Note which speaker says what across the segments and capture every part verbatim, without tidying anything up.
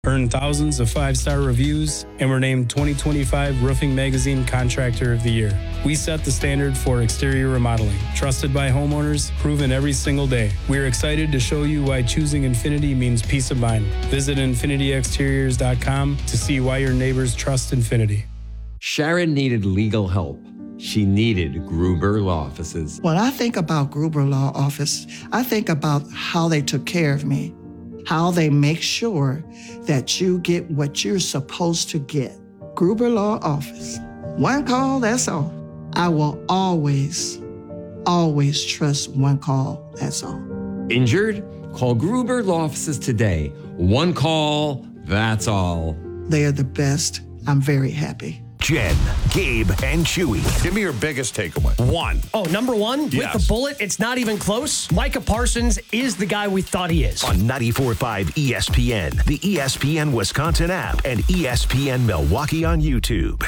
Speaker 1: earned thousands of five-star reviews, and were named twenty twenty-five Roofing Magazine Contractor of the Year. We set the standard for exterior remodeling, trusted by homeowners, proven every single day. We're excited to show you why choosing Infinity means peace of mind. Visit infinity exteriors dot com to see why your neighbors trust Infinity.
Speaker 2: Sharon needed legal help. She needed Gruber Law Offices.
Speaker 3: When I think about Gruber Law Office, I think about how they took care of me, how they make sure that you get what you're supposed to get. Gruber Law Office. One call, that's all. I will always, always trust one call, that's all.
Speaker 2: Injured? Call Gruber Law Offices today. One call, that's all.
Speaker 3: They are the best. I'm very happy.
Speaker 4: Jen, Gabe, and Chewy. Give me your biggest takeaway. One.
Speaker 5: Oh, number one?
Speaker 4: Yes.
Speaker 5: With the bullet, it's not even close. Micah Parsons is the guy we thought he is.
Speaker 4: On ninety-four point five E S P N, the E S P N Wisconsin app, and E S P N Milwaukee on YouTube.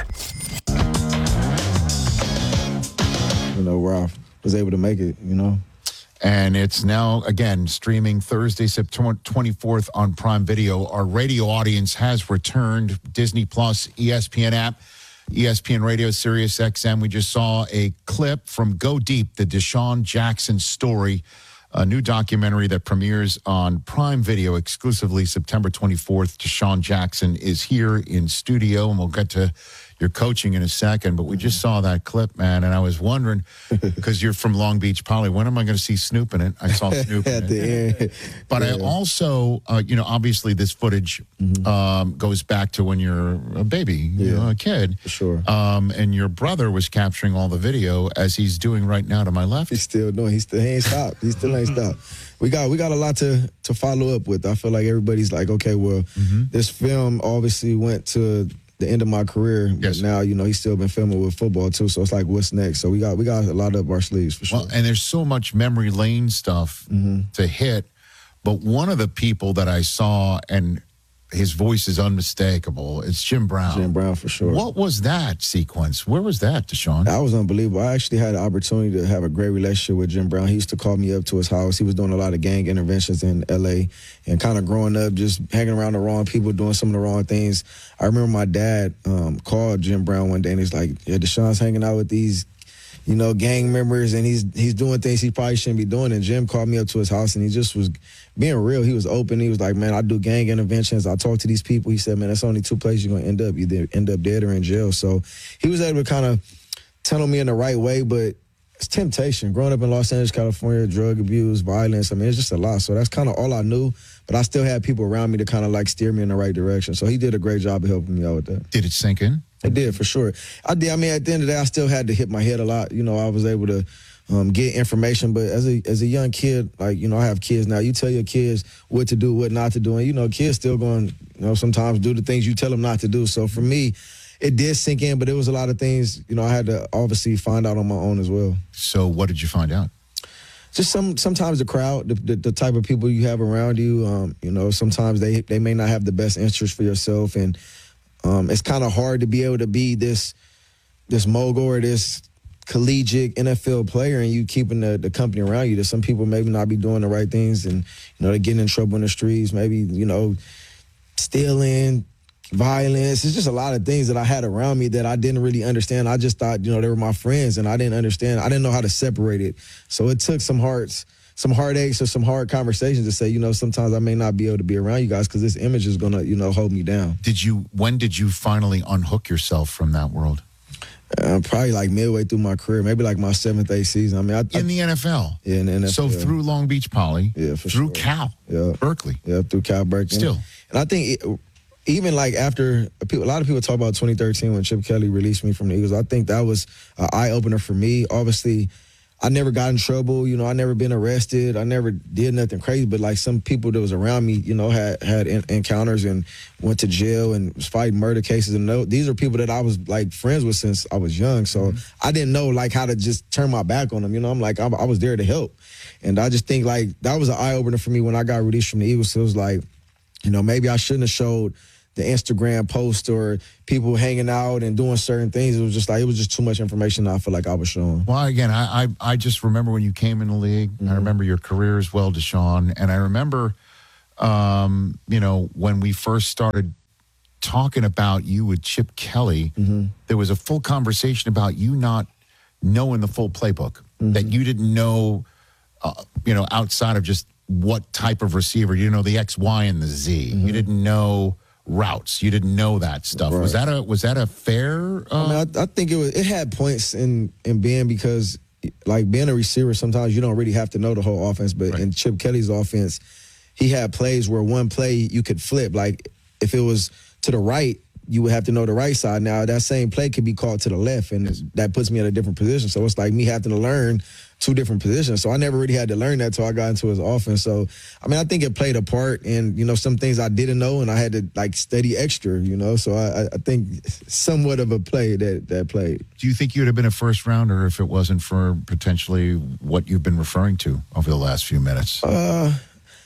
Speaker 6: You know, where I was able to make it, you know.
Speaker 7: And it's now, again, streaming Thursday, September twenty-fourth on Prime Video. Our radio audience has returned. Disney Plus, E S P N app, E S P N Radio, Sirius X M. We just saw a clip from Go Deep, the Deshaun Jackson story, a new documentary that premieres on Prime Video exclusively September twenty-fourth. Deshaun Jackson is here in studio, and we'll get to your coaching in a second, but we just saw that clip, man, and I was wondering, because you're from Long Beach Poly, when am I going to see Snoop in it? I saw Snoop in
Speaker 6: At the
Speaker 7: it.
Speaker 6: end.
Speaker 7: But
Speaker 6: Yeah.
Speaker 7: I also, uh, you know, obviously this footage
Speaker 6: Mhm.
Speaker 7: um, goes back to when you're a baby, you
Speaker 6: Yeah.
Speaker 7: know, a kid.
Speaker 6: For sure.
Speaker 7: Um, and your brother was capturing all the video, as he's doing right now to my left.
Speaker 6: He's still doing. He still he ain't stopped. He still ain't stopped. We got we got a lot to to follow up with. I feel like everybody's like, okay, well,
Speaker 7: Mhm.
Speaker 6: this film obviously went to the end of my career, but
Speaker 7: Yes.
Speaker 6: now you know he's still been filming with football too. So it's like, what's next? So we got we got a lot up our sleeves for sure.
Speaker 7: Well, and there's so much memory lane stuff
Speaker 6: Mhm.
Speaker 7: to hit. But one of the people that I saw, and his voice is unmistakable, it's Jim Brown.
Speaker 6: Jim Brown for sure.
Speaker 7: What was that sequence? Where was that, Deshaun?
Speaker 6: That was unbelievable. I actually had the opportunity to have a great relationship with Jim Brown. He used to call me up to his house. He was doing a lot of gang interventions in L A and kind of growing up, just hanging around the wrong people, doing some of the wrong things. I remember my dad um, called Jim Brown one day and he's like, yeah, Deshaun's hanging out with these, you know, gang members, and he's he's doing things he probably shouldn't be doing. And Jim called me up to his house, and he just was being real. He was open. He was like, man, I do gang interventions. I talk to these people. He said, man, that's only two places you're going to end up. You either end up dead or in jail. So he was able to kind of tunnel me in the right way, but it's temptation. Growing up in Los Angeles, California, drug abuse, violence, I mean, it's just a lot. So that's kind of all I knew, but I still had people around me to kind of like steer me in the right direction. So he did a great job of helping me out with that.
Speaker 7: Did it sink in?
Speaker 6: It did, for sure. I did. I mean, at the end of the day, I still had to hit my head a lot. You know, I was able to um, get information, but as a as a young kid, like, you know, I have kids now. You tell your kids what to do, what not to do, and, you know, kids still going, you know, sometimes do the things you tell them not to do. So for me, it did sink in, but it was a lot of things, you know, I had to obviously find out on my own as well.
Speaker 7: So what did you find out?
Speaker 6: Just some sometimes the crowd, the, the, the type of people you have around you, um, you know, sometimes they, they may not have the best interest for yourself, and Um, it's kind of hard to be able to be this this mogul or this collegiate N F L player and you keeping the, the company around you. That some people maybe not be doing the right things, and, you know, they're getting in trouble in the streets, maybe, you know, stealing, violence. It's just a lot of things that I had around me that I didn't really understand. I just thought, you know, they were my friends, and I didn't understand. I didn't know how to separate it. So it took some hearts, some heartaches or some hard conversations to say, you know, sometimes I may not be able to be around you guys because this image is going to, you know, hold me down.
Speaker 7: Did you? When did you finally unhook yourself from that world?
Speaker 6: Uh, probably like midway through my career, maybe like my seventh, eighth season. I mean, I,
Speaker 7: In the N F L?
Speaker 6: Yeah, in the N F L.
Speaker 7: So through Long Beach Poly,
Speaker 6: yeah, for
Speaker 7: through
Speaker 6: sure.
Speaker 7: Cal,
Speaker 6: yeah,
Speaker 7: Berkeley.
Speaker 6: Yeah, through Cal Berkeley.
Speaker 7: Still.
Speaker 6: And I think it, even like after, a lot of people talk about twenty thirteen when Chip Kelly released me from the Eagles. I think that was an eye-opener for me. Obviously, I never got in trouble. You know, I never been arrested. I never did nothing crazy. But like some people that was around me, you know, had had in, encounters and went to jail and was fighting murder cases. And no, these are people that I was like friends with since I was young. So mm-hmm. I didn't know like how to just turn my back on them. You know, I'm like, I, I was there to help. And I just think like that was an eye-opener for me when I got released from the Eagles. So it was like, you know, maybe I shouldn't have showed the Instagram post or people hanging out and doing certain things. It was just like, it was just too much information I feel like I was showing.
Speaker 7: Well, again, I I, I just remember when you came in the league. Mm-hmm. I remember your career as well, Deshaun. And I remember um, you know, when we first started talking about you with Chip Kelly, mm-hmm. there was a full conversation about you not knowing the full playbook, mm-hmm. that you didn't know, uh, you know, outside of just what type of receiver. You didn't know the X, Y, and the Z. Mm-hmm. You didn't know routes. You didn't know that stuff. Right. Was that a was that a fair? Uh...
Speaker 6: I mean, I, I think it was. It had points in in being because, like, being a receiver, sometimes you don't really have to know the whole offense. But right. in Chip Kelly's offense, he had plays where one play you could flip. Like, if it was to the right, you would have to know the right side. Now, that same play could be called to the left, and yes. that puts me in a different position. So it's like me having to learn two different positions. So I never really had to learn that until I got into his offense. So, I mean, I think it played a part. And, you know, some things I didn't know, and I had to, like, study extra, you know. So I, I think somewhat of a play that, that played.
Speaker 7: Do you think you would have been a first rounder if it wasn't for potentially what you've been referring to over the last few minutes?
Speaker 6: Uh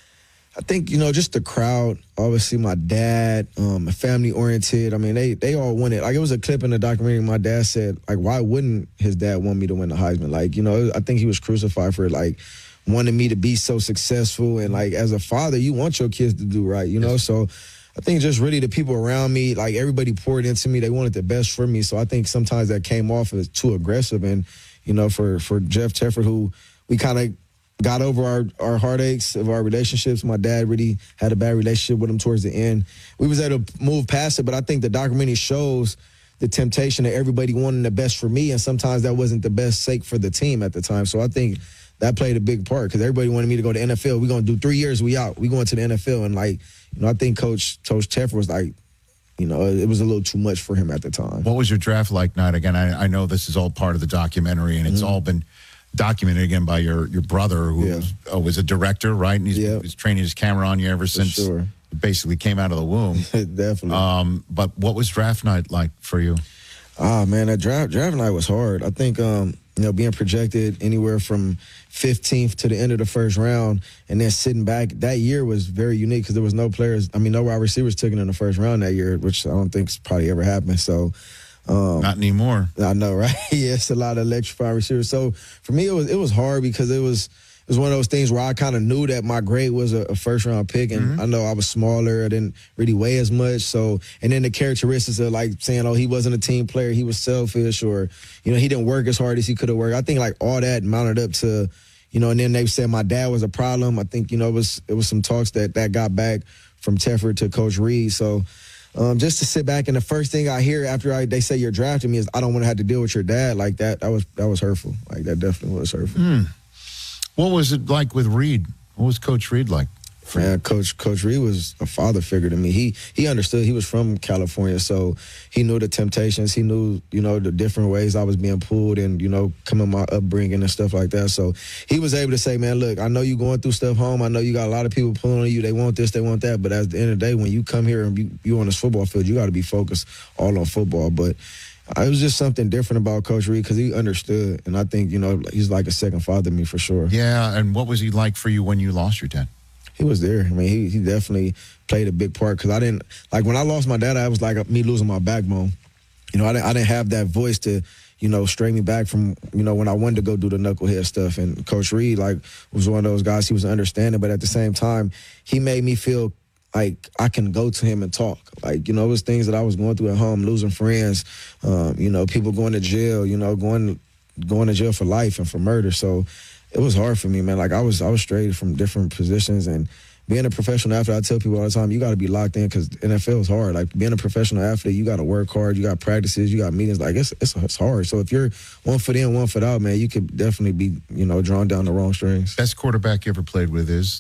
Speaker 6: I think, you know, just the crowd, obviously my dad, um, family oriented. I mean, they they all wanted. Like, it was a clip in the documentary. My dad said, like, why wouldn't his dad want me to win the Heisman? Like, you know, I think he was crucified for, like, wanting me to be so successful. And, like, as a father, you want your kids to do right, you know? Yes. So I think just really the people around me, like, everybody poured into me. They wanted the best for me. So I think sometimes that came off as too aggressive. And, you know, for, for Jeff Tedford, who we kind of got over our, our heartaches of our relationships. My dad really had a bad relationship with him towards the end. We was able to move past it, but I think the documentary shows the temptation of everybody wanting the best for me, and sometimes that wasn't the best sake for the team at the time. So I think that played a big part because everybody wanted me to go to the N F L. We're going to do three years, we out. We going to the N F L. And, like, you know, I think Coach, Coach Tedford was like, you know, it was a little too much for him at the time.
Speaker 7: What was your draft like night? Again, I, I know this is all part of the documentary, and it's mm-hmm. all been documented again by your, your brother, who yeah. was, oh, was a director, right? And he's, yep. he's training his camera on you ever for since sure. it basically came out of the womb.
Speaker 6: Definitely.
Speaker 7: Um, but what was draft night like for you?
Speaker 6: Ah, man, that draft draft night was hard. I think, um, you know, being projected anywhere from fifteenth to the end of the first round and then sitting back, that year was very unique because there was no players, I mean, no wide receivers taken in the first round that year, which I don't think's probably ever happened. So, Um,
Speaker 7: Not anymore.
Speaker 6: I know, right? Yeah, it's a lot of electrifying receivers. So for me, it was it was hard because it was it was one of those things where I kind of knew that my grade was a, a first round pick, and mm-hmm. I know I was smaller, I didn't really weigh as much. So, and then the characteristics of, like, saying, oh, he wasn't a team player, he was selfish, or, you know, he didn't work as hard as he could have worked. I think, like, all that mounted up to, you know, and then they said my dad was a problem. I think, you know, it was it was some talks that that got back from Tedford to Coach Reed. So. Um, just to sit back, and the first thing I hear after I, they say you're drafting me is, I don't want to have to deal with your dad like that. That was that was hurtful. Like, that definitely was hurtful.
Speaker 7: Mm. What was it like with Reed? What was Coach Reed like?
Speaker 6: Man, Coach Coach Reed was a father figure to me. He he understood. He was from California, so he knew the temptations. He knew, you know, the different ways I was being pulled, and, you know, coming my upbringing and stuff like that. So he was able to say, man, look, I know you going through stuff home. I know you got a lot of people pulling on you. They want this, they want that. But at the end of the day, when you come here and you you on this football field, you got to be focused all on football. But it was just something different about Coach Reed because he understood, and I think, you know, he's like a second father to me for sure.
Speaker 7: Yeah, and what was he like for you when you lost your dad?
Speaker 6: He was there. I mean, he he definitely played a big part because I didn't, like, when I lost my dad, I was like me losing my backbone. You know, I didn't, I didn't have that voice to, you know, string me back from, you know, when I wanted to go do the knucklehead stuff. And Coach Reed, like, was one of those guys. He was understanding, but at the same time, he made me feel like I can go to him and talk. Like, you know, it was things that I was going through at home, losing friends, um, you know, people going to jail, you know, going going to jail for life and for murder. So it was hard for me, man. Like, I was I was strayed from different positions, and being a professional athlete, I tell people all the time, you got to be locked in because N F L is hard. Like, being a professional athlete, you got to work hard. You got practices. You got meetings. Like, it's, it's it's hard. So if you're one foot in, one foot out, man, you could definitely be, you know, drawn down the wrong strings.
Speaker 7: Best quarterback you ever played with is?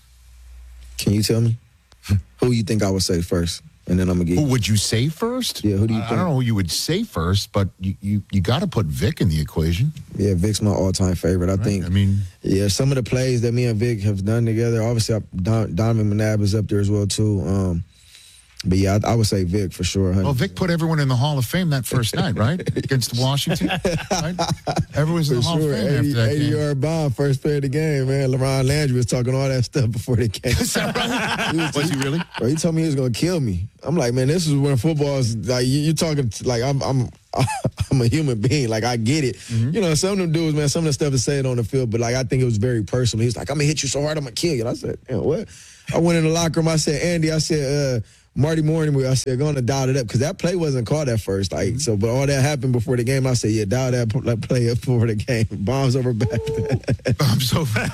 Speaker 6: Can you tell me? Who you think I would say first? And then I'm going to get
Speaker 7: Who would you say first?
Speaker 6: Yeah, who do you
Speaker 7: I,
Speaker 6: think?
Speaker 7: I don't know who you would say first, but you, you, you got to put Vic in the equation.
Speaker 6: Yeah, Vic's my all-time favorite. I
Speaker 7: right.
Speaker 6: think.
Speaker 7: I mean,
Speaker 6: yeah, some of the plays that me and Vic have done together, obviously I, Don, Donovan McNabb is up there as well, too. Um, but, yeah, I, I would say Vic for sure. one hundred percent.
Speaker 7: Well, Vic put everyone in the Hall of Fame that first night, right? Against Washington, right? Everyone's in the
Speaker 6: for
Speaker 7: Hall
Speaker 6: sure.
Speaker 7: of Fame after that game.
Speaker 6: eighty-yard bomb, first play of the game, man. LeBron Landry was talking all that stuff before the game.
Speaker 7: Is that right?
Speaker 6: he was,
Speaker 7: was he really?
Speaker 6: Bro, he told me he was going to kill me. I'm like, man, this is when football is, like, you, you're talking, like, I'm, I'm, I'm a human being. Like, I get it. Mm-hmm. You know, some of them dudes, man, some of the stuff is said on the field, but, like, I think it was very personal. He was like, I'm going to hit you so hard, I'm going to kill you. And I said, man, what? I went in the locker room. I said, Andy, I said, uh, Marty Morning, I said, going to dial it up because that play wasn't called at first. Like, mm-hmm. so, but all that happened before the game. I said, yeah, dial that, that play up before the game. Bombs over back.
Speaker 7: Bombs over.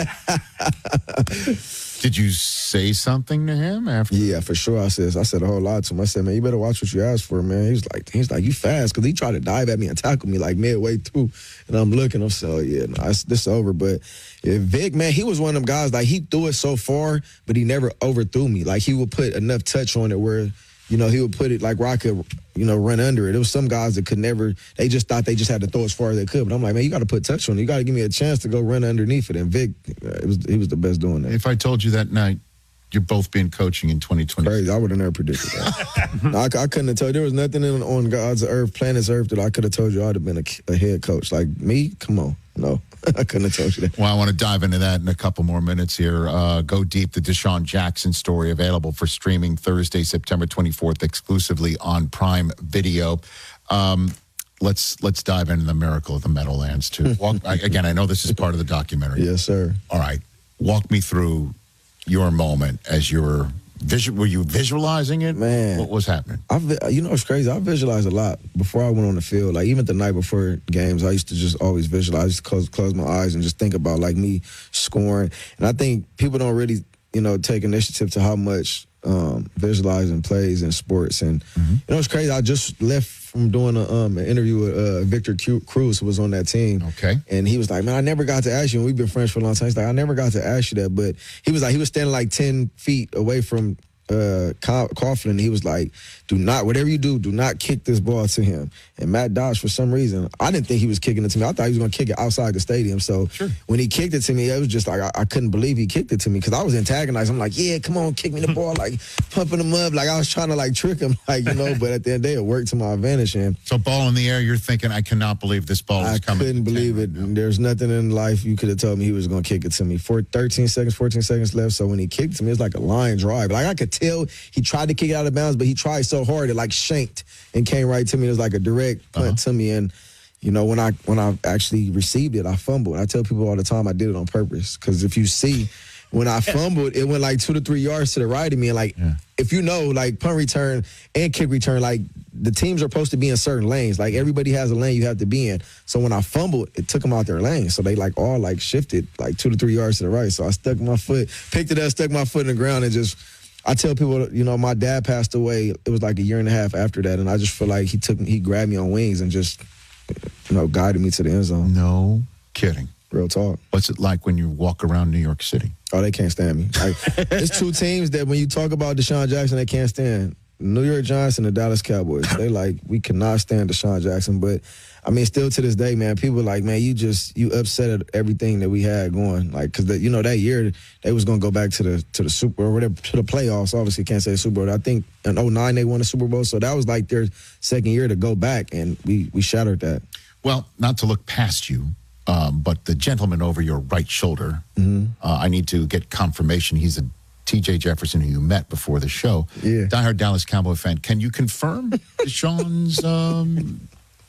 Speaker 7: Did you say something to him after?
Speaker 6: Yeah, for sure. I said, I said a whole lot to him. I said, man, you better watch what you ask for, man. He was like, he's like, you fast, because he tried to dive at me and tackle me like midway through, and I'm looking. I'm saying, oh yeah, no, it's, this is over. But yeah, Vic, man, he was one of them guys. Like, he threw it so far, but he never overthrew me. Like, he would put enough touch on it where, you know, he would put it like where I could, you know, run under it. There was some guys that could never, they just thought they just had to throw as far as they could. But I'm like, man, you got to put touch on it. You got to give me a chance to go run underneath it. And Vic, uh, it was he was the best doing that.
Speaker 7: If I told you that night, you're both being coaching in twenty twenty.
Speaker 6: Crazy. I would have never predicted that. no, I, I couldn't have told you. There was nothing in, on God's earth, planet's earth, that I could have told you I'd have been a, a head coach. Like me, come on. No, I couldn't have told you that.
Speaker 7: Well, I want to dive into that in a couple more minutes here. Uh, go deep, the Deshaun Jackson story, available for streaming Thursday, September twenty-fourth, exclusively on Prime Video. Um, let's let's dive into the miracle of the Meadowlands, too. Walk, I, again, I know this is part of the documentary.
Speaker 6: Yes, sir.
Speaker 7: All right. Walk me through your moment as you were visual. Were you visualizing it?
Speaker 6: Man,
Speaker 7: what was happening?
Speaker 6: I, you know, it's crazy. I visualized a lot before I went on the field. Like, even the night before games, I used to just always visualize. I used to close, close my eyes and just think about, like, me scoring. And I think people don't really, you know, take initiative to how much um, visualizing plays in sports. And, mm-hmm. you know, it's crazy. I just left from doing a, um, an interview with uh, Victor Cruz, who was on that team.
Speaker 7: Okay.
Speaker 6: And he was like, man, I never got to ask you. And we've been friends for a long time. He's like, I never got to ask you that. But he was like, he was standing like ten feet away from uh, Coughlin. And he was like, do not, whatever you do, do not kick this ball to him. And Matt Dodge, for some reason, I didn't think he was kicking it to me. I thought he was going to kick it outside the stadium. So
Speaker 7: sure.
Speaker 6: when he kicked it to me, it was just like, I, I couldn't believe he kicked it to me because I was antagonized. I'm like, yeah, come on, kick me the ball, like pumping him up. Like I was trying to like trick him, like, you know, but at the end of the day, it worked to my advantage. And
Speaker 7: so ball in the air, you're thinking, I cannot believe this ball is
Speaker 6: I
Speaker 7: coming.
Speaker 6: I couldn't believe it. Right, there's nothing in life you could have told me he was going to kick it to me. For thirteen seconds, fourteen seconds left. So when he kicked it to me, it's like a line drive. Like I could tell he tried to kick it out of bounds, but he tried so hard it like shanked and came right to me. It was like a direct punt uh-huh. to me. And, you know, when I when I actually received it, I fumbled. I tell people all the time I did it on purpose. Because if you see, when I fumbled, it went like two to three yards to the right of me. And, like, yeah. if you know, like, punt return and kick return, like, the teams are supposed to be in certain lanes. Like, everybody has a lane you have to be in. So when I fumbled, it took them out their lane. So they, like, all, like, shifted, like, two to three yards to the right. So I stuck my foot, picked it up, stuck my foot in the ground, and just – I tell people, you know, my dad passed away. It was like a year and a half after that, and I just feel like he took, he grabbed me on wings and just, you know, guided me to the end zone.
Speaker 7: No kidding.
Speaker 6: Real talk.
Speaker 7: What's it like when you walk around New York City?
Speaker 6: Oh, they can't stand me. Like, there's two teams that when you talk about Deshaun Jackson, they can't stand. New York Giants and the Dallas Cowboys. They like, we cannot stand Deshaun Jackson. But, I mean, still to this day, man, people like, man, you just, you upset at everything that we had going. Like, because, you know, that year, they was going to go back to the to the Super or whatever, to the playoffs. Obviously, can't say Super Bowl. I think in oh nine they won the Super Bowl. So that was like their second year to go back, and we, we shattered that.
Speaker 7: Well, not to look past you, um, but the gentleman over your right shoulder,
Speaker 6: mm-hmm.
Speaker 7: uh, I need to get confirmation. He's a T J Jefferson, who you met before the show.
Speaker 6: Yeah.
Speaker 7: Diehard Dallas Cowboy fan. Can you confirm Deshaun's um,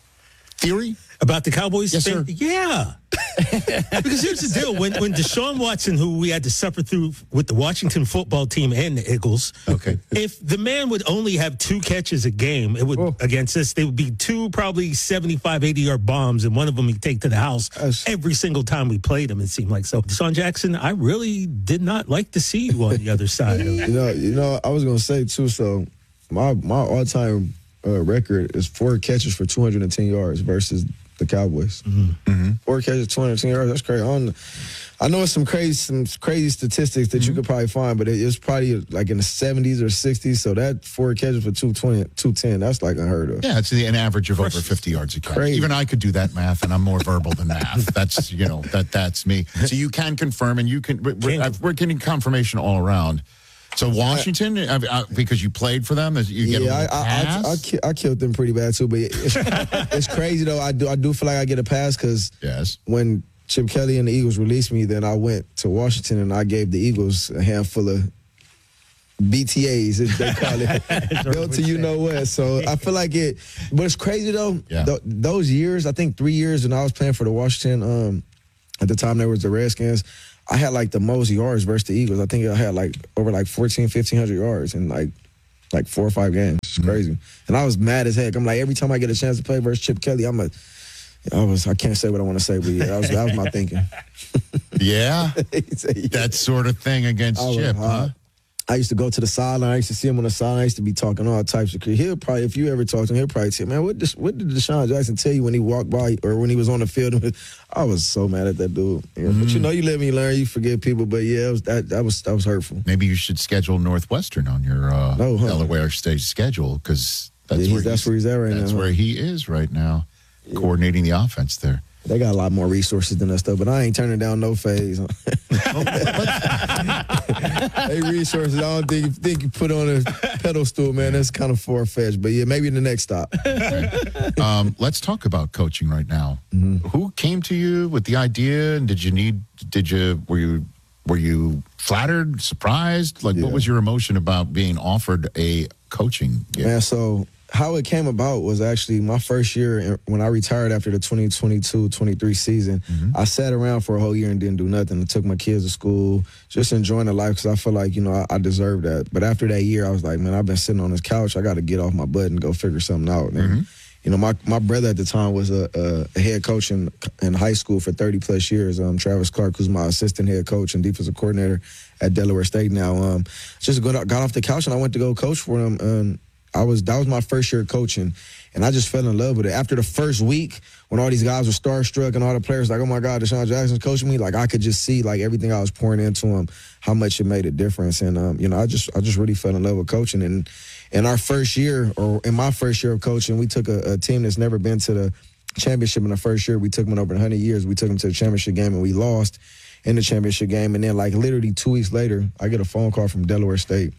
Speaker 7: theory?
Speaker 8: About the Cowboys?
Speaker 7: Yes,
Speaker 8: fan?
Speaker 7: sir.
Speaker 8: Yeah. Because here's the deal. When when Deshaun Watson, who we had to suffer through with the Washington football team and the Eagles,
Speaker 7: okay,
Speaker 8: if the man would only have two catches a game, it would, oh. against us, they would be two probably seventy-five, eighty-yard bombs, and one of them he'd take to the house That's... every single time we played him, it seemed like. So, Deshaun Jackson, I really did not like to see you on the other side. Of
Speaker 6: you know, you know, I was going to say, too, so my, my all-time uh, record is four catches for two hundred ten yards versus the Cowboys.
Speaker 7: Mm-hmm. Mm-hmm.
Speaker 6: Four catches, two hundred ten yards. That's crazy. I, don't, I know it's some crazy, some crazy statistics that mm-hmm. you could probably find, but it, it's probably like in the seventies or sixties. So that four catches for two twenty, two ten, that's like unheard of.
Speaker 7: Yeah, it's an average of over fifty yards a catch. Crazy. Even I could do that math, and I'm more verbal than math. That's you know that that's me. So you can confirm, and you can. We're, we're getting confirmation all around. So Washington, I, I, because you played for them, you get
Speaker 6: yeah,
Speaker 7: a
Speaker 6: I,
Speaker 7: pass?
Speaker 6: I, I, I, ki- I killed them pretty bad too. But it's, it's crazy though. I do I do feel like I get a pass because
Speaker 7: yes.
Speaker 6: when Chip Kelly and the Eagles released me, then I went to Washington and I gave the Eagles a handful of B T As, as they call it, built to you know what. So I feel like it, but it's crazy though.
Speaker 7: Yeah.
Speaker 6: Th- those years, I think three years when I was playing for the Washington, um, at the time there was the Redskins, I had like the most yards versus the Eagles. I think I had like over like fourteen, fifteen hundred yards in like like four or five games. It's crazy. Mm-hmm. And I was mad as heck. I'm like, every time I get a chance to play versus Chip Kelly, I'm a, I was, I can't say what I want to say, but yeah, that was, that was my thinking.
Speaker 7: Yeah?
Speaker 6: yeah.
Speaker 7: That sort of thing against
Speaker 6: I
Speaker 7: Chip,
Speaker 6: was,
Speaker 7: huh?
Speaker 6: I used to go to the sideline. I used to see him on the sideline. I used to be talking all types of. He'll probably, if you ever talk to him, he'll probably say, "Man, what, this, what did Deshaun Jackson tell you when he walked by or when he was on the field?" I was so mad at that dude. Yeah. Mm. But you know, you live and you learn. You forget people. But yeah, it was, that that was that was hurtful.
Speaker 7: Maybe you should schedule Northwestern on your uh,
Speaker 6: no, huh?
Speaker 7: Delaware State schedule because that's,
Speaker 6: yeah,
Speaker 7: where,
Speaker 6: that's where he's at right
Speaker 7: that's
Speaker 6: now.
Speaker 7: That's where he is right now, yeah. coordinating the offense there.
Speaker 6: They got a lot more resources than us, though, but I ain't turning down no phase. Hey, resources, I don't think, think you put on a pedestal, man. That's kind of far-fetched. But, yeah, maybe the next stop.
Speaker 7: um, let's talk about coaching right now. Mm-hmm. Who came to you with the idea, and did you need, did you, were you, were you flattered, surprised? Like, yeah. What was your emotion about being offered a coaching gig?
Speaker 6: Man, so how it came about was actually my first year when I retired after the twenty twenty-two twenty-three season. Mm-hmm. I sat around for a whole year and didn't do nothing. I took my kids to school, just enjoying the life because I feel like, you know, I, I deserved that. But after that year, I was like, man, I've been sitting on this couch. I got to get off my butt and go figure something out. And, mm-hmm. you know, my, my brother at the time was a, a, a head coach in, in high school for thirty plus years. Um, Travis Clark, who's my assistant head coach and defensive coordinator at Delaware State now. Um, just got, got off the couch and I went to go coach for him. And I was that was my first year coaching, and I just fell in love with it. After the first week, when all these guys were starstruck and all the players like, oh my God, Deshaun Jackson's coaching me, like I could just see like everything I was pouring into him, how much it made a difference. And um, you know, I just I just really fell in love with coaching. And in our first year, or in my first year of coaching, we took a, a team that's never been to the championship in the first year. We took them in over one hundred years. We took them to the championship game, and we lost in the championship game. And then like literally two weeks later, I get a phone call from Delaware State.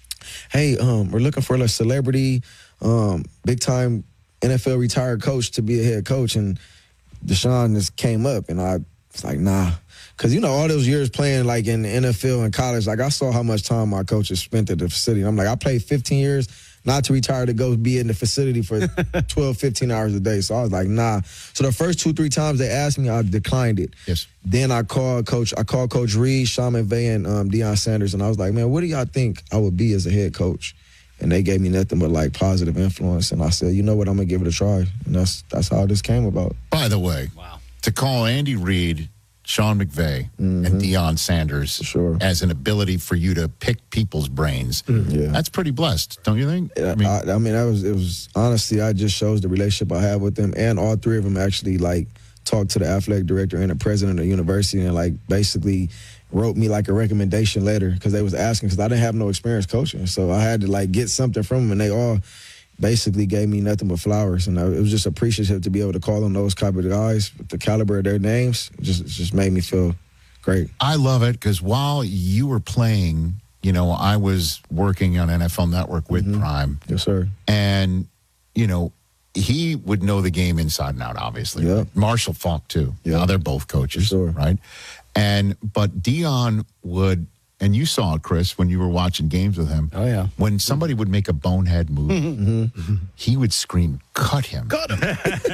Speaker 6: Hey, um, we're looking for a celebrity, um, big-time N F L retired coach to be a head coach. And Deshaun just came up, and I was like, nah. Because, you know, all those years playing, like, in the N F L and college, like, I saw how much time my coaches spent at the facility. I'm like, I played fifteen years not to retire to go be in the facility for twelve, fifteen hours a day. So I was like, nah. So the first two, three times they asked me, I declined it.
Speaker 7: Yes.
Speaker 6: Then I called Coach I called Coach Reed, Sean McVay, and um, Deion Sanders, and I was like, man, what do y'all think I would be as a head coach? And they gave me nothing but, like, positive influence. And I said, you know what, I'm going to give it a try. And that's that's how this came about.
Speaker 7: By the way, wow. to call Andy Reid, Sean McVay, mm-hmm. and Deion Sanders
Speaker 6: sure.
Speaker 7: as an ability for you to pick people's brains, mm-hmm. yeah. that's pretty blessed, don't you think?
Speaker 6: Yeah, I mean, I, I mean, that was it was honestly, I just shows the relationship I have with them, and all three of them actually like talked to the athletic director and the president of the university, and like basically wrote me like a recommendation letter because they was asking because I didn't have no experience coaching, so I had to like get something from them, and they all basically gave me nothing but flowers, and I, it was just appreciative to be able to call them those type of guys with the caliber of their names. It just, it just made me feel great.
Speaker 7: I love it because while you were playing, you know, I was working on N F L Network with mm-hmm. Prime.
Speaker 6: Yes, sir.
Speaker 7: And, you know, he would know the game inside and out, obviously.
Speaker 6: Yeah.
Speaker 7: Marshall Faulk, too. Yeah. Now they're both coaches,
Speaker 6: sure.
Speaker 7: right? And but Deion would, and you saw it, Chris, when you were watching games with him.
Speaker 5: Oh, yeah.
Speaker 7: When somebody would make a bonehead move, mm-hmm. Mm-hmm. he would scream, cut him.
Speaker 5: Cut him.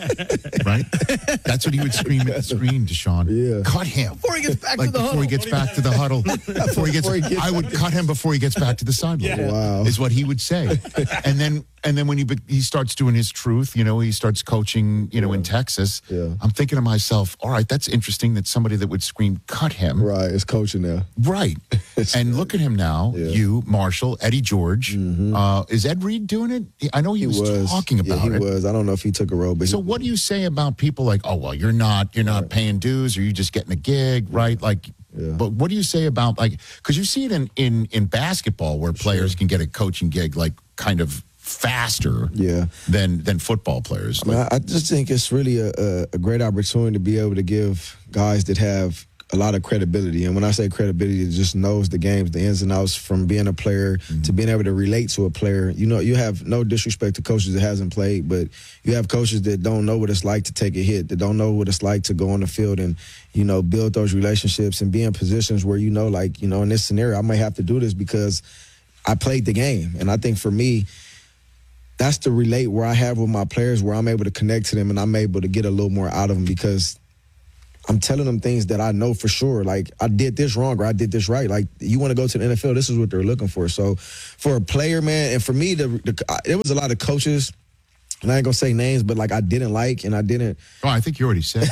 Speaker 7: Right? That's what he would scream at the screen, Deshaun.
Speaker 6: Yeah.
Speaker 7: Cut him.
Speaker 5: Before he gets back
Speaker 7: like
Speaker 5: to the
Speaker 7: before
Speaker 5: huddle.
Speaker 7: he gets back to the huddle. Before he gets,
Speaker 6: Before he gets
Speaker 7: I would cut him before he gets back to the sideline.
Speaker 6: Yeah. Wow.
Speaker 7: Is what he would say. And then and then when he he starts doing his truth, you know, he starts coaching, you know, yeah. in Texas.
Speaker 6: Yeah.
Speaker 7: I'm thinking to myself, all right, that's interesting that somebody that would scream, cut him.
Speaker 6: Right, is coaching now.
Speaker 7: Right. And look at him now, yeah. you, Marshall, Eddie George. Mm-hmm. Uh, is Ed Reed doing it? I know he, he was, was talking about
Speaker 6: yeah, he
Speaker 7: it.
Speaker 6: He was. I don't know if he took a role. But
Speaker 7: so
Speaker 6: he,
Speaker 7: what do you say about people like, oh, well, you're not you're not right. paying dues, or you're just getting a gig, right? Like, yeah. But what do you say about, like, because you see it in, in, in basketball where players sure. can get a coaching gig, like, kind of faster
Speaker 6: yeah.
Speaker 7: than than football players.
Speaker 6: I, mean, I just think it's really a, a, a great opportunity to be able to give guys that have a lot of credibility. And when I say credibility, it just knows the games, the ins and outs, from being a player mm-hmm. to being able to relate to a player. You know, you have no disrespect to coaches that hasn't played, but you have coaches that don't know what it's like to take a hit, that don't know what it's like to go on the field and, you know, build those relationships and be in positions where, you know, like, you know, in this scenario, I might have to do this because I played the game. And I think for me, that's the relate where I have with my players, where I'm able to connect to them and I'm able to get a little more out of them because I'm telling them things that I know for sure. Like, I did this wrong or I did this right. Like, you want to go to the N F L, this is what they're looking for. So for a player, man, and for me, the, the, there was a lot of coaches, and I ain't going to say names, but, like, I didn't like and I didn't.
Speaker 7: Oh, I think you already said.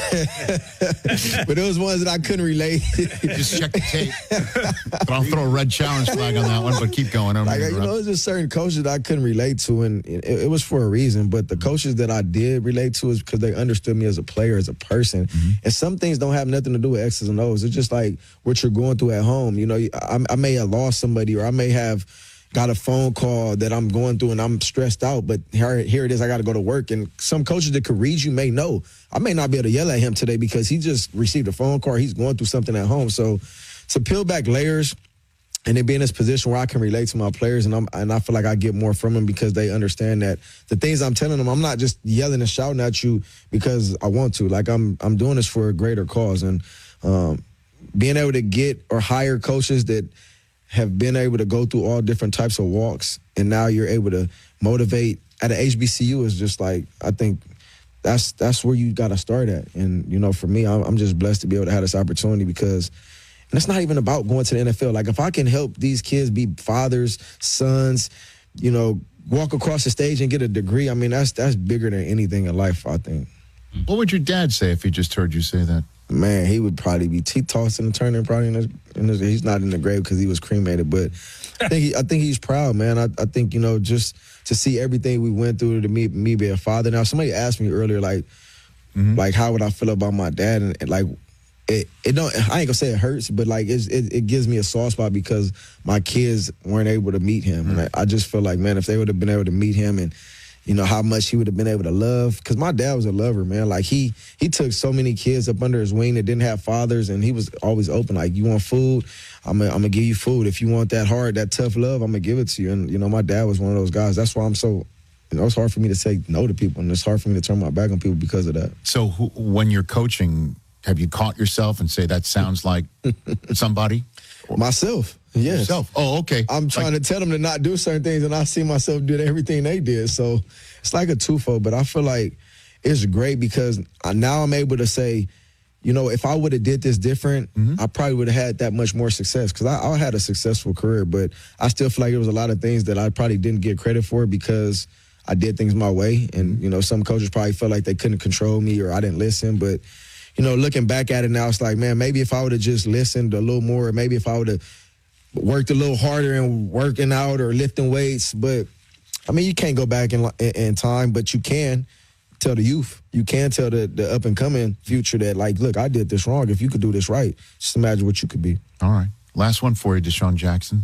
Speaker 6: But there was ones that I couldn't relate.
Speaker 7: Just check the tape. But I'll throw a red challenge flag on that one, but keep going. I'm
Speaker 6: like, you know, there's just certain coaches that I couldn't relate to, and it, it was for a reason. But the coaches that I did relate to is because they understood me as a player, as a person. Mm-hmm. And some things don't have nothing to do with X's and O's. It's just like what you're going through at home. You know, I, I may have lost somebody, or I may have got a phone call that I'm going through and I'm stressed out, but here, here it is, I got to go to work. And some coaches that could read you may know. I may not be able to yell at him today because he just received a phone call. He's going through something at home. So to peel back layers and then be in this position where I can relate to my players, and I'm and I feel like I get more from them because they understand that the things I'm telling them, I'm not just yelling and shouting at you because I want to. Like, I'm I'm doing this for a greater cause. And um, being able to get or hire coaches that have been able to go through all different types of walks, and now you're able to motivate at an H B C U is just like, I think that's that's where you got to start at. And, you know, for me, I'm, I'm just blessed to be able to have this opportunity because, and it's not even about going to the N F L. Like, if I can help these kids be fathers, sons, you know, walk across the stage and get a degree, I mean, that's that's bigger than anything in life, I think.
Speaker 7: What would your dad say if he just heard you say that?
Speaker 6: Man, he would probably be teeth tossing and turning probably in his, in his, he's not in the grave because he was cremated, but I think he, I think he's proud, man. I, I think, you know, just to see everything we went through to me, me be a father. Now, somebody asked me earlier, like, mm-hmm. like how would I feel about my dad? And, and like, it, it don't, I ain't gonna say it hurts, but like, it's, it, it gives me a soft spot because my kids weren't able to meet him. Mm-hmm. And I, I just feel like, man, if they would have been able to meet him and, you know, how much he would have been able to love. Because my dad was a lover, man. Like, he he took so many kids up under his wing that didn't have fathers, and he was always open. Like, you want food? I'm going to give you food. If you want that hard, that tough love, I'm going to give it to you. And, you know, my dad was one of those guys. That's why I'm so, you know, it's hard for me to say no to people, and it's hard for me to turn my back on people because of that.
Speaker 7: So who, when you're coaching, have you caught yourself and say that sounds like somebody?
Speaker 6: Myself. Yes.
Speaker 7: Yourself. Oh, okay.
Speaker 6: I'm trying like, to tell them to not do certain things, and I see myself do everything they did. So it's like a twofold, but I feel like it's great because I, now I'm able to say, you know, if I would have did this different, mm-hmm. I probably would have had that much more success because I, I had a successful career, but I still feel like there was a lot of things that I probably didn't get credit for because I did things my way. And, you know, some coaches probably felt like they couldn't control me or I didn't listen, but, you know, looking back at it now, it's like, man, maybe if I would have just listened a little more, or maybe if I would have worked a little harder and working out or lifting weights. But, I mean, you can't go back in, in time, but you can tell the youth. You can tell the, the up-and-coming future that, like, look, I did this wrong. If you could do this right, just imagine what you could be.
Speaker 7: All right. Last one for you, Deshaun Jackson.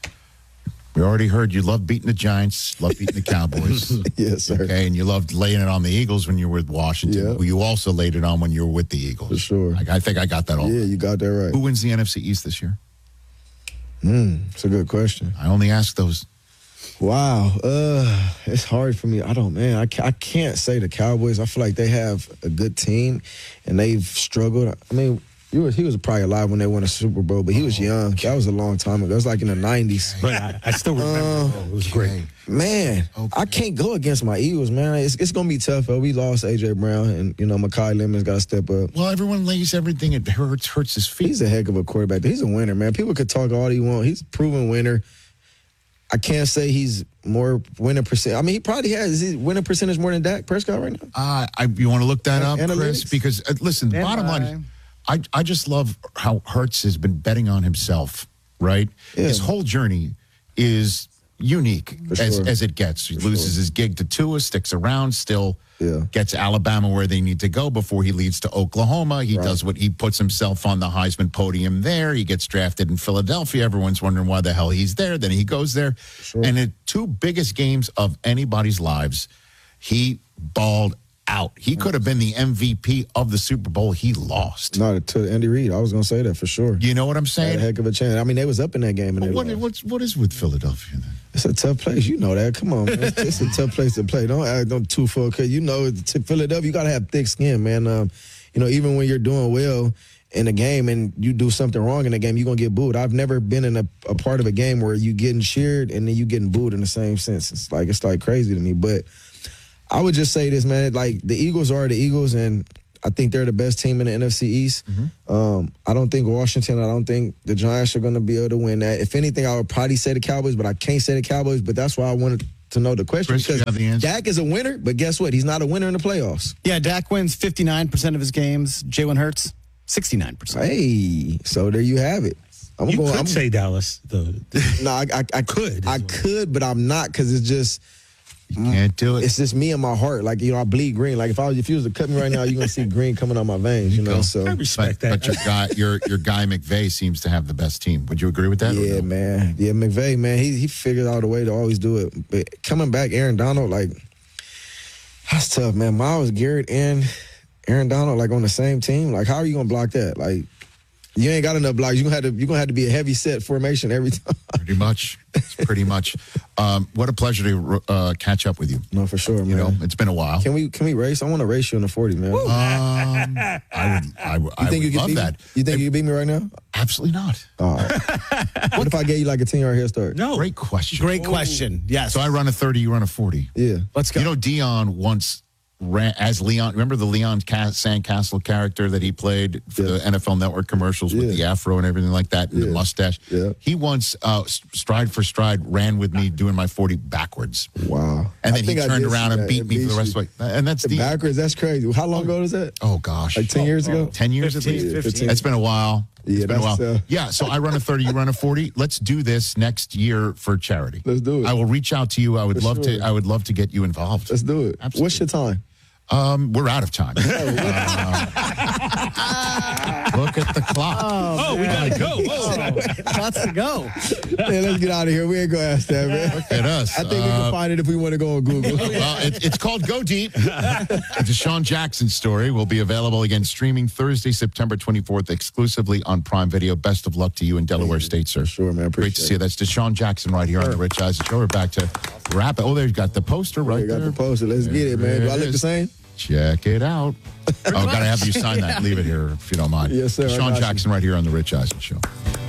Speaker 7: We already heard you love beating the Giants, love beating the Cowboys.
Speaker 6: Yes, sir.
Speaker 7: Okay, and you loved laying it on the Eagles when you were with Washington.
Speaker 6: Yep.
Speaker 7: You also laid it on when you were with the Eagles.
Speaker 6: For sure.
Speaker 7: I, I think I got that all
Speaker 6: Yeah,
Speaker 7: right.
Speaker 6: you got that right.
Speaker 7: Who wins the N F C East this year?
Speaker 6: Hmm, it's a good question.
Speaker 7: I only ask those.
Speaker 6: Wow. Uh, it's hard for me. I don't, man, I, ca- I can't say the Cowboys. I feel like they have a good team, and they've struggled. I mean, he was, he was probably alive when they won a Super Bowl, but he was young. That was a long time ago. It was like in the nineties.
Speaker 8: But I, I still remember. Uh, it was great.
Speaker 6: Man, okay. I can't go against my Eagles, man. It's, it's going to be tough. Though. We lost A J. Brown, and, you know, Mekhi Lemons got to step up.
Speaker 7: Well, everyone lays everything. It hurts, hurts his feet.
Speaker 6: He's a heck of a quarterback. He's a winner, man. People could talk all they want. He's a proven winner. I can't say he's more winning percent. I mean, he probably has. Is he winning percentage more than Dak Prescott right now?
Speaker 7: Uh, I, you want to look that up,
Speaker 6: Analytics?
Speaker 7: Chris? Because, uh, listen, the
Speaker 3: And
Speaker 7: bottom line is, I, I just love how Hurts has been betting on himself, right?
Speaker 6: Yeah.
Speaker 7: His whole journey is unique
Speaker 6: For
Speaker 7: as,
Speaker 6: sure.
Speaker 7: as it gets. He
Speaker 6: For
Speaker 7: loses
Speaker 6: sure.
Speaker 7: his gig to Tua, sticks around, still
Speaker 6: Yeah.
Speaker 7: gets Alabama where they need to go before he leads to Oklahoma. He
Speaker 6: Right.
Speaker 7: does what he puts himself on the Heisman podium there. He gets drafted in Philadelphia. Everyone's wondering why the hell he's there. Then he goes there.
Speaker 6: Sure.
Speaker 7: And in two biggest games of anybody's lives, he balled out. He could have been the M V P of the Super Bowl. He lost.
Speaker 6: No, to Andy Reid. I was going to say that for sure.
Speaker 7: You know what I'm
Speaker 6: Had a
Speaker 7: saying?
Speaker 6: heck of a chance. I mean, they was up in that game. And
Speaker 7: But
Speaker 6: they
Speaker 7: what,
Speaker 6: lost.
Speaker 7: what's, what is with Philadelphia then?
Speaker 6: It's a tough place. You know that. Come on, man. It's, it's a tough place to play. Don't act don't too full. Cause you know, to Philadelphia, you got to have thick skin, man. Um, you know, even when you're doing well in a game and you do something wrong in a game, you're going to get booed. I've never been in a, a part of a game where you getting cheered and then you getting booed in the same sense. It's like, it's like crazy to me. But I would just say this, man, like the Eagles are the Eagles, and I think they're the best team in the N F C East. Mm-hmm. Um, I don't think Washington, I don't think the Giants are going to be able to win that. If anything, I would probably say the Cowboys, but I can't say the Cowboys, but that's why I wanted to know the question.
Speaker 7: Chris,
Speaker 6: because
Speaker 7: you have the answer?
Speaker 6: Dak is a winner, but guess what? He's not a winner in the playoffs.
Speaker 9: Yeah, Dak wins fifty-nine percent of his games. Jalen Hurts, sixty-nine percent.
Speaker 6: Hey, so there you have it. I'm
Speaker 8: you
Speaker 6: going,
Speaker 8: could
Speaker 6: I'm,
Speaker 8: say Dallas, though.
Speaker 6: No, I, I, I
Speaker 8: could.
Speaker 6: I could, but I'm not because it's just –
Speaker 7: You can't do it.
Speaker 6: It's just me and my heart. Like, you know, I bleed green. Like, if I was, if you was to cut me right now, you're going to see green coming out my veins, you know? So
Speaker 8: I respect
Speaker 7: but,
Speaker 8: that.
Speaker 7: but your guy, your your guy McVay seems to have the best team. Would you agree with that?
Speaker 6: Yeah, man. Yeah, McVay, man, he he figured out a way to always do it. But coming back, Aaron Donald, like, that's tough, man. Myles Garrett and Aaron Donald, like, on the same team. Like, how are you going to block that? Like, you ain't got enough blocks. You're going to have to, you're gonna have to be a heavy set formation every time.
Speaker 7: Pretty much. It's pretty much. Um, what a pleasure to uh, catch up with you.
Speaker 6: No, for sure, man.
Speaker 7: You know, it's been a while.
Speaker 6: Can we can we race? I want to race you in the forty, man.
Speaker 7: Um, I would, I would,
Speaker 6: You think
Speaker 7: I
Speaker 6: you
Speaker 7: would
Speaker 6: can
Speaker 7: love
Speaker 6: beat
Speaker 7: that.
Speaker 6: me? You think you can beat me right now?
Speaker 7: Absolutely not.
Speaker 6: All right. What if I gave you like a ten-yard head start?
Speaker 8: No.
Speaker 7: Great question.
Speaker 9: Great question. Yes.
Speaker 7: So I run a thirty, you run a forty.
Speaker 6: Yeah.
Speaker 9: Let's go.
Speaker 7: You know, Dion once ran as Leon. Remember the Leon Sandcastle character that he played for
Speaker 6: Yeah.
Speaker 7: the N F L Network commercials with
Speaker 6: Yeah.
Speaker 7: the afro and everything like that, and the
Speaker 6: Yeah.
Speaker 7: mustache.
Speaker 6: Yeah.
Speaker 7: He once, uh, stride for stride, ran with me doing my forty backwards.
Speaker 6: Wow.
Speaker 7: And
Speaker 6: I
Speaker 7: then he
Speaker 6: think I
Speaker 7: turned
Speaker 6: did
Speaker 7: around
Speaker 6: see
Speaker 7: and
Speaker 6: that.
Speaker 7: beat
Speaker 6: It
Speaker 7: me for the
Speaker 6: beats
Speaker 7: rest of
Speaker 6: you.
Speaker 7: the way. And that's
Speaker 6: The
Speaker 7: the
Speaker 6: backwards, that's crazy. How long ago was that?
Speaker 7: Oh gosh,
Speaker 6: Like ten years ago?
Speaker 7: ten years
Speaker 9: fifteen,
Speaker 7: at least.
Speaker 6: fifteen.
Speaker 7: It's been a while.
Speaker 6: Yeah,
Speaker 7: it's been a while.
Speaker 6: that's, uh,
Speaker 7: yeah, so I run a thirty, you run a forty. Let's do this next year for charity.
Speaker 6: Let's do it.
Speaker 7: I will reach out to you. I would
Speaker 6: For
Speaker 7: love
Speaker 6: sure.
Speaker 7: to. I would love to get you involved.
Speaker 6: Let's do it.
Speaker 7: Absolutely.
Speaker 6: What's your time?
Speaker 7: Um, we're out of time. Uh, look at the clock.
Speaker 8: Oh, we got to go. Whoa.
Speaker 9: Lots to go.
Speaker 6: Yeah, let's get out of here. We ain't going to ask that, man.
Speaker 7: Look at us.
Speaker 6: I think we
Speaker 7: Uh,
Speaker 6: can find it if we want to go on Google.
Speaker 7: Well, it, it's called Go Deep. The Deshaun Jackson story will be available again streaming Thursday, September twenty-fourth, exclusively on Prime Video. Best of luck to you in Delaware State, sir.
Speaker 6: Sure, man.
Speaker 7: Great to see you. That's Deshaun Jackson right here on the Rich Eisen Show. We're back to wrap it. Oh, there's got the poster right
Speaker 6: We got
Speaker 7: there.
Speaker 6: the poster. Let's get it, man. Do I
Speaker 7: There it
Speaker 6: look the
Speaker 7: is.
Speaker 6: same?
Speaker 7: Check it out. Oh, gotta have you sign that. Leave it here if you don't mind.
Speaker 6: Yes, sir. I
Speaker 7: Deshaun
Speaker 6: got you.
Speaker 7: Jackson right here on the Rich Eisen Show.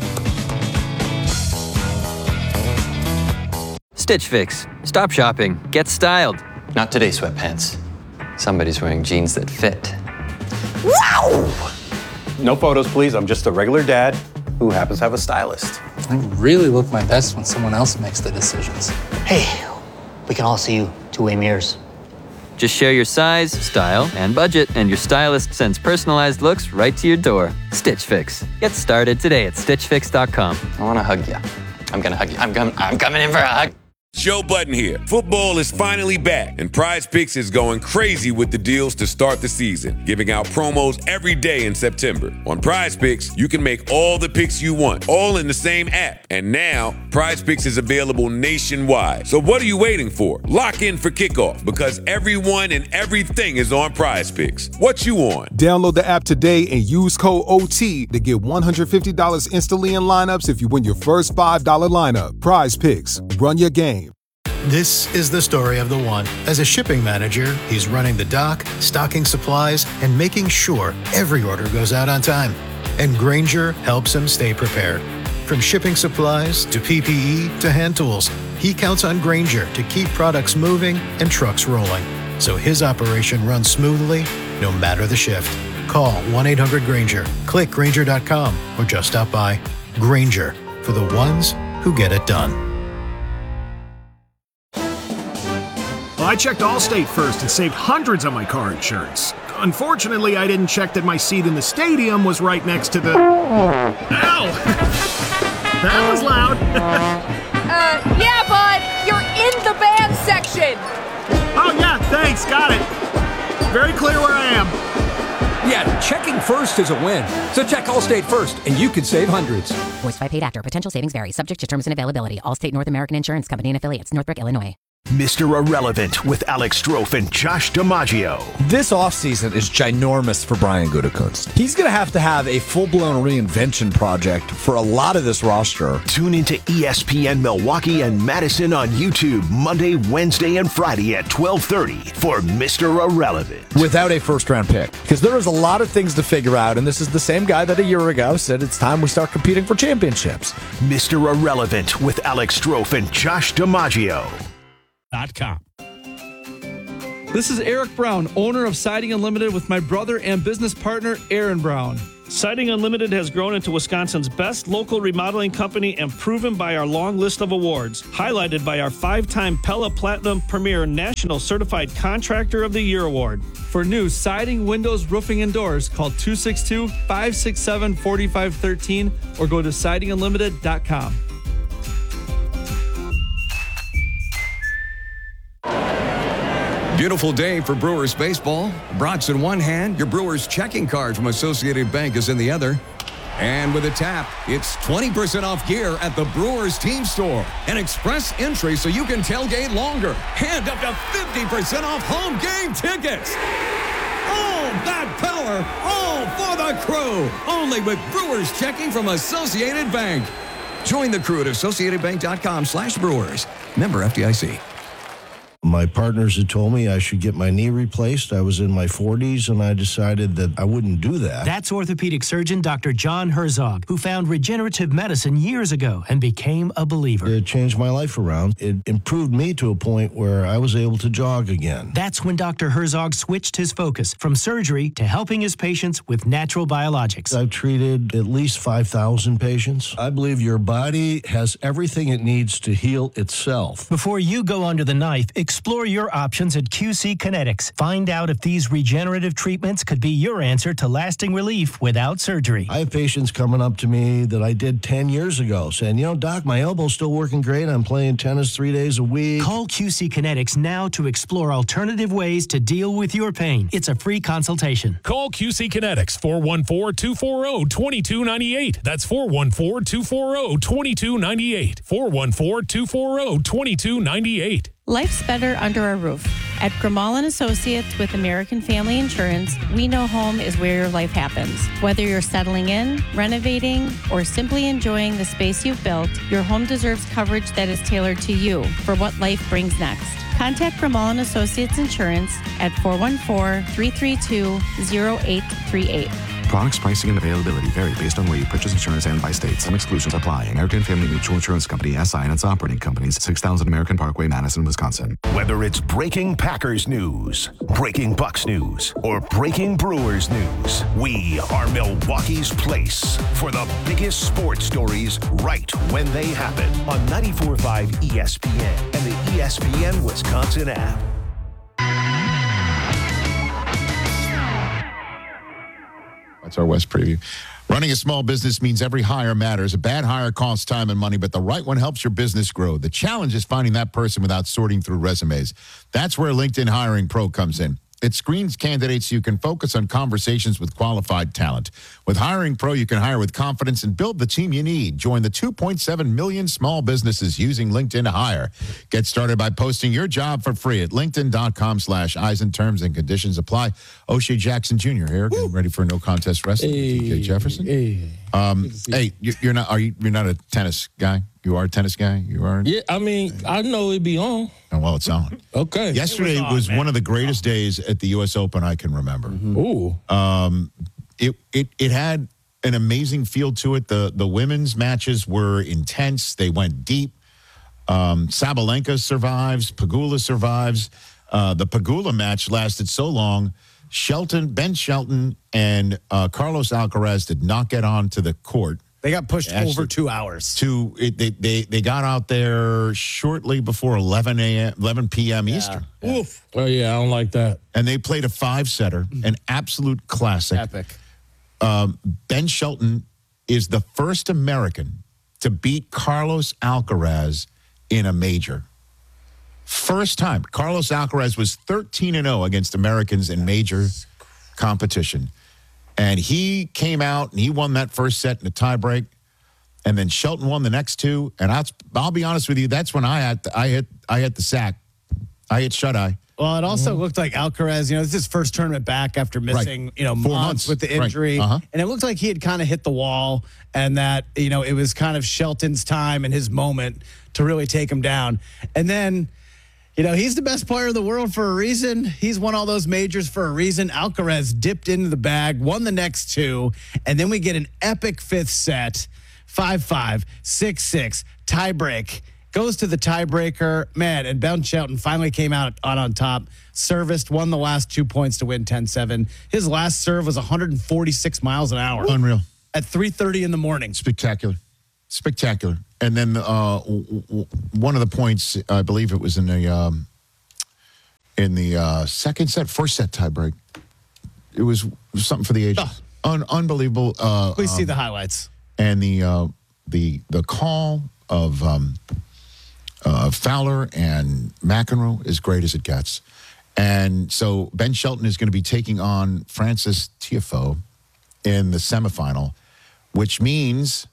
Speaker 10: Stitch Fix. Stop shopping. Get styled.
Speaker 11: Not today, sweatpants. Somebody's wearing jeans that fit.
Speaker 12: Wow! No photos, please. I'm just a regular dad who happens to have a stylist.
Speaker 13: I really look my best when someone else makes the decisions.
Speaker 14: Hey, we can all see you two-way mirrors.
Speaker 10: Just share your size, style, and budget, and your stylist sends personalized looks right to your door. Stitch Fix. Get started today at stitch fix dot com.
Speaker 11: I want to hug you. I'm going to hug you. I'm, com- I'm coming in for a hug.
Speaker 15: Joe Budden here. Football is finally back, and Prize Picks is going crazy with the deals to start the season, giving out promos every day in September. On Prize Picks, you can make all the picks you want, all in the same app. And now, Prize Picks is available nationwide. So what are you waiting for? Lock in for kickoff, because everyone and everything is on Prize Picks. What you on?
Speaker 16: Download the app today and use code O T to get one hundred fifty dollars instantly in lineups if you win your first five dollar lineup. Prize Picks. Run your game.
Speaker 17: This is the story of the one. As a shipping manager, he's running the dock, stocking supplies, and making sure every order goes out on time. And Grainger helps him stay prepared. From shipping supplies to P P E to hand tools, he counts on Grainger to keep products moving and trucks rolling, so his operation runs smoothly no matter the shift. Call one eight hundred Grainger, click Grainger dot com, or just stop by. Grainger, for the ones who get it done.
Speaker 18: Well, I checked Allstate first and saved hundreds on my car insurance. Unfortunately, I didn't check that my seat in the stadium was right next to the... Ow! That was loud.
Speaker 19: uh, yeah, bud. You're in the band section.
Speaker 18: Oh, yeah, thanks. Got it. Very clear where I am.
Speaker 20: Yeah, checking first is a win. So check Allstate first, and you could save hundreds.
Speaker 21: Voiced by paid actor. Potential savings vary. Subject to terms and availability. Allstate North American Insurance Company and affiliates. Northbrook, Illinois.
Speaker 4: Mister Irrelevant with Alex Strofe and Josh DiMaggio.
Speaker 21: This offseason is ginormous for Brian Gutekunst. He's going to have to have a full-blown reinvention project for a lot of this roster.
Speaker 4: Tune into E S P N Milwaukee and Madison on YouTube Monday, Wednesday, and Friday at twelve thirty for Mister Irrelevant.
Speaker 21: Without a first-round pick. Because there is a lot of things to figure out, and this is the same guy that a year ago said it's time we start competing for championships.
Speaker 4: Mister Irrelevant with Alex Strofe and Josh DiMaggio.
Speaker 22: Com. This is Eric Brown, owner of Siding Unlimited, with my brother and business partner, Aaron Brown.
Speaker 23: Siding Unlimited has grown into Wisconsin's best local remodeling company and proven by our long list of awards, highlighted by our five-time Pella Platinum Premier National Certified Contractor of the Year Award.
Speaker 22: For new siding, windows, roofing, and doors, call two six two, five six seven, four five one three or go to siding unlimited dot com.
Speaker 2: Beautiful day for Brewers baseball. Brats in one hand, your Brewers checking card from Associated Bank is in the other. And with a tap, it's twenty percent off gear at the Brewers team store. An express entry so you can tailgate longer. And up to fifty percent off home game tickets. Oh, that power! All for the crew! Only with Brewers checking from Associated Bank. Join the crew at associated bank dot com slash brewers. Member F D I C.
Speaker 24: My partners had told me I should get my knee replaced. I was in my forties, and I decided that I wouldn't do that.
Speaker 25: That's orthopedic surgeon Doctor John Herzog, who found regenerative medicine years ago and became a believer.
Speaker 24: It changed my life around. It improved me to a point where I was able to jog again.
Speaker 25: That's when Doctor Herzog switched his focus from surgery to helping his patients with natural biologics.
Speaker 24: I've treated at least five thousand patients. I believe your body has everything it needs to heal itself.
Speaker 25: Before you go under the knife, explore your options at Q C Kinetics. Find out if these regenerative treatments could be your answer to lasting relief without surgery.
Speaker 24: I have patients coming up to me that I did ten years ago saying, you know, Doc, my elbow's still working great. I'm playing tennis three days a week.
Speaker 25: Call Q C Kinetics now to explore alternative ways to deal with your pain. It's a free consultation.
Speaker 26: Call Q C Kinetics, four one four, two four zero, two two nine eight. That's four one four, two four zero, two two nine eight. four one four, two four zero, two two nine eight.
Speaker 27: Life's better under a roof. At Grimal and Associates with American Family Insurance, we know home is where your life happens. Whether you're settling in, renovating, or simply enjoying the space you've built, your home deserves coverage that is tailored to you for what life brings next. Contact Grimal and Associates Insurance at four one four, three three two, zero eight three eight.
Speaker 28: Products, pricing, and availability vary based on where you purchase insurance and by state. Some exclusions apply. American Family Mutual Insurance Company, S I and its operating companies, six thousand American Parkway, Madison, Wisconsin.
Speaker 4: Whether it's breaking Packers news, breaking Bucks news, or breaking Brewers news, we are Milwaukee's place for the biggest sports stories right when they happen on ninety-four point five E S P N and the E S P N Wisconsin app.
Speaker 7: That's our West preview. Running a small business means every hire matters. A bad hire costs time and money, but the right one helps your business grow. The challenge is finding that person without sorting through resumes. That's where LinkedIn Hiring Pro comes in. It screens candidates so you can focus on conversations with qualified talent. With Hiring Pro, you can hire with confidence and build the team you need. Join the two point seven million small businesses using LinkedIn to hire. Get started by posting your job for free at linkedin.com slash Eisen. Terms and conditions apply. O'Shea Jackson Junior here, getting ready for no contest wrestling. Hey, T J Jefferson. Hey, um, hey, you're not. Are you? You're not a tennis guy. You are a tennis guy. You are.
Speaker 29: Yeah, I mean, I know it'd be on.
Speaker 7: Oh, well, it's on.
Speaker 29: Okay.
Speaker 7: Yesterday
Speaker 29: was, on,
Speaker 7: was
Speaker 29: man.
Speaker 7: one of the greatest days at the U S Open I can remember.
Speaker 29: Mm-hmm. Ooh.
Speaker 7: Um, it it it had an amazing feel to it. The the women's matches were intense. They went deep. Um, Sabalenka survives. Pegula survives. Uh, the Pegula match lasted so long. Shelton, Ben Shelton, and uh, Carlos Alcaraz did not get onto the court.
Speaker 9: They got pushed
Speaker 7: Actually,
Speaker 9: over two hours.
Speaker 7: To it, they, they they got out there shortly before eleven a.m. eleven p.m.
Speaker 9: Yeah,
Speaker 7: Eastern.
Speaker 29: Yeah. Oof. Oh yeah, I don't like that.
Speaker 7: And they played a five setter, an absolute classic.
Speaker 9: Epic.
Speaker 7: Um, Ben Shelton is the first American to beat Carlos Alcaraz in a major. First time. Carlos Alcaraz was thirteen and oh against Americans in major competition. And he came out and he won that first set in a tiebreak. And then Shelton won the next two. And I'll, I'll be honest with you, that's when I had I hit I hit the sack I hit shut eye.
Speaker 9: Well, it also mm-hmm. looked like Alcaraz, you know, this is his first tournament back after missing, right. you know,
Speaker 7: Four
Speaker 9: months,
Speaker 7: months
Speaker 9: with the injury.
Speaker 7: Right. Uh-huh.
Speaker 9: And it looked like he had kind of hit the wall and that, you know, it was kind of Shelton's time and his moment to really take him down. And then, you know, he's the best player in the world for a reason. He's won all those majors for a reason. Alcaraz dipped into the bag, won the next two, and then we get an epic fifth set, five five, six six, tie break. Goes to the tiebreaker, man, and Ben Shelton finally came out on, on top, serviced, won the last two points to win ten seven. His last serve was one hundred forty-six miles an hour.
Speaker 7: Unreal.
Speaker 9: At three thirty in the morning.
Speaker 7: Spectacular. Spectacular. And then uh, w- w- one of the points, I believe it was in the um, in the uh, second set, first set tiebreak. It was something for the ages. Oh. Un- unbelievable. Uh,
Speaker 9: Please
Speaker 7: um,
Speaker 9: see the highlights.
Speaker 7: And the uh, the the call of um, uh, Fowler and McEnroe is great as it gets. And so Ben Shelton is going to be taking on Francis Tiafoe in the semifinal, which means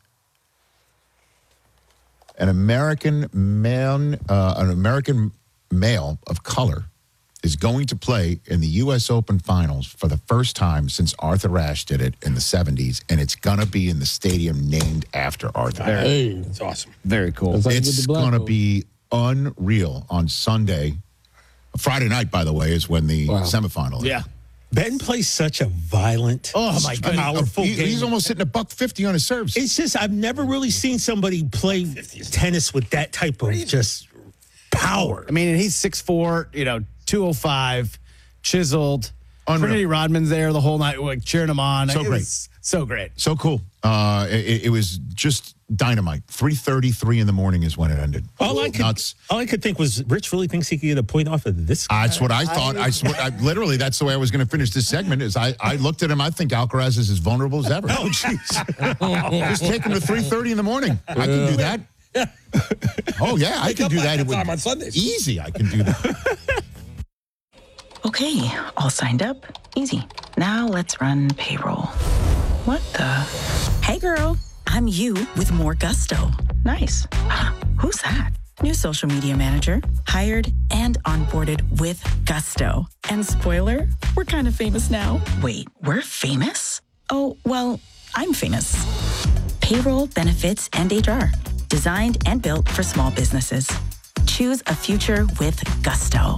Speaker 7: an American man, uh, an American male of color is going to play in the U S Open Finals for the first time since Arthur Ashe did it in the seventies, and it's going to be in the stadium named after Arthur Ashe.
Speaker 29: Hey, that's awesome.
Speaker 9: Very cool.
Speaker 29: Like
Speaker 7: it's going to be unreal on Sunday. Friday night, by the way, is when the
Speaker 29: wow.
Speaker 7: semifinal is.
Speaker 9: Yeah.
Speaker 1: Ben plays such a violent,
Speaker 9: oh my God,
Speaker 1: powerful
Speaker 7: he,
Speaker 1: game.
Speaker 7: He's almost hitting a buck fifty on his serves.
Speaker 1: It's just I've never really seen somebody play tennis with that type of just power.
Speaker 9: I mean, and he's six foot four, you know, two oh five, chiseled.
Speaker 7: Unreal.
Speaker 9: Trinity Rodman's there the whole night, like cheering him on.
Speaker 7: So
Speaker 9: it
Speaker 7: great.
Speaker 9: Was so great.
Speaker 7: So cool. Uh, it, it was just dynamite. three thirty-three in the morning is when it ended.
Speaker 1: All I, could,
Speaker 7: Nuts.
Speaker 1: all I could think was, Rich really thinks he could get a point off of this guy?
Speaker 7: That's what I thought. I, swear, I literally, that's the way I was going to finish this segment. Is I, I looked at him. I think Alcaraz is as vulnerable as ever.
Speaker 1: Oh, jeez.
Speaker 7: Just take him to three thirty in the morning. I can do that. Oh yeah, I can do that. It would,
Speaker 29: time on Sundays.
Speaker 7: Easy, I can do that.
Speaker 3: Okay, all signed up. Easy. Now let's run payroll. What the? Hey, girl. I'm you with more gusto. Nice. Huh, who's that? New social media manager. Hired and onboarded with gusto. And spoiler, we're kind of famous now. Wait, we're famous? Oh, well, I'm famous. Payroll, benefits, and H R. Designed and built for small businesses. Choose a future with gusto.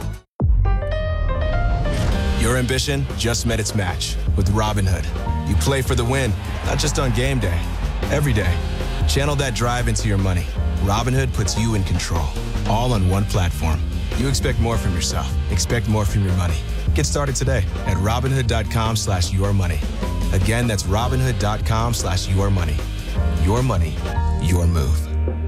Speaker 5: Your ambition just met its match with Robinhood. You play for the win, not just on game day, every day. Channel that drive into your money. Robinhood puts you in control, all on one platform. You expect more from yourself. Expect more from your money. Get started today at Robinhood.com slash your money. Again, that's Robinhood.com slash your money. Your money, your move.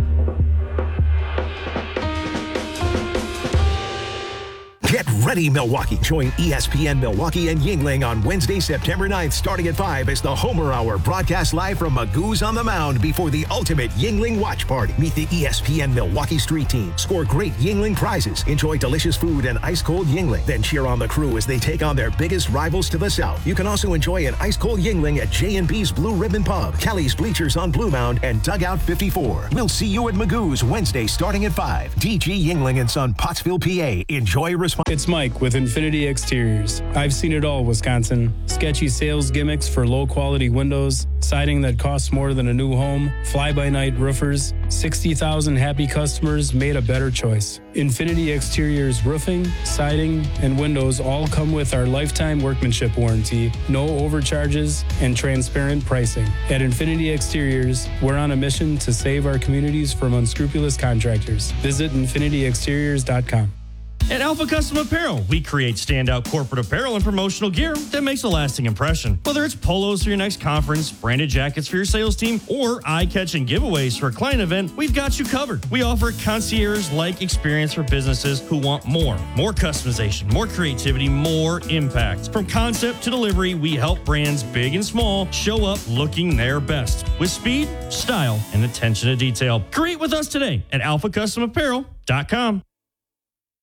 Speaker 6: Get ready, Milwaukee. Join E S P N Milwaukee and Yuengling on Wednesday, September ninth, starting at five as the Homer Hour broadcasts live from Magoo's on the Mound before the ultimate Yuengling watch party. Meet the E S P N Milwaukee Street Team. Score great Yuengling prizes. Enjoy delicious food and ice-cold Yuengling. Then cheer on the crew as they take on their biggest rivals to the south. You can also enjoy an ice-cold Yuengling at J and B's Blue Ribbon Pub, Kelly's Bleachers on Blue Mound, and Dugout fifty-four. We'll see you at Magoo's Wednesday, starting at five. D G Yuengling and Son, Pottsville, P A. Enjoy responsibility.
Speaker 8: It's Mike with Infinity Exteriors. I've seen it all, Wisconsin. Sketchy sales gimmicks for low-quality windows, siding that costs more than a new home, fly-by-night roofers. sixty thousand happy customers made a better choice. Infinity Exteriors roofing, siding, and windows all come with our lifetime workmanship warranty, no overcharges, and transparent pricing. At Infinity Exteriors, we're on a mission to save our communities from unscrupulous contractors. Visit infinity exteriors dot com.
Speaker 10: At Alpha Custom Apparel, we create standout corporate apparel and promotional gear that makes a lasting impression. Whether it's polos for your next conference, branded jackets for your sales team, or eye-catching giveaways for a client event, we've got you covered. We offer concierge-like experience for businesses who want more. More customization, more creativity, more impact. From concept to delivery, we help brands big and small show up looking their best with speed, style, and attention to detail. Create with us today at alpha custom apparel dot com.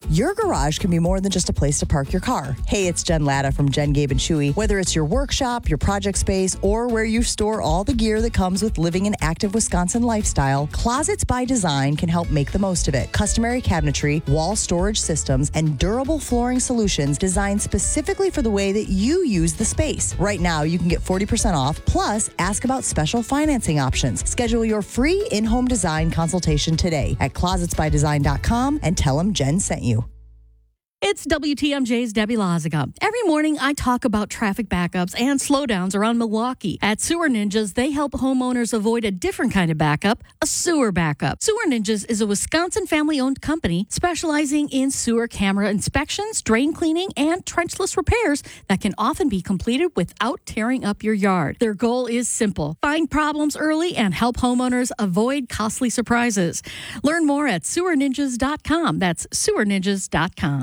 Speaker 11: Your garage can be more than just a place to park your car. Hey, it's Jen Latta from Jen, Gabe, and Chewy. Whether it's your workshop, your project space, or where you store all the gear that comes with living an active Wisconsin lifestyle, Closets by Design can help make the most of it. Customary cabinetry, wall storage systems, and durable flooring solutions designed specifically for the way that you use the space. Right now, you can get forty percent off, plus ask about special financing options. Schedule your free in-home design consultation today at closets by design dot com and tell them Jen sent you.
Speaker 12: It's W T M J's Debbie Loziga. Every morning, I talk about traffic backups and slowdowns around Milwaukee. At Sewer Ninjas, they help homeowners avoid a different kind of backup, a sewer backup. Sewer Ninjas is a Wisconsin family-owned company specializing in sewer camera inspections, drain cleaning, and trenchless repairs that can often be completed without tearing up your yard. Their goal is simple: find problems early and help homeowners avoid costly surprises. Learn more at sewer ninjas dot com. That's sewer ninjas dot com.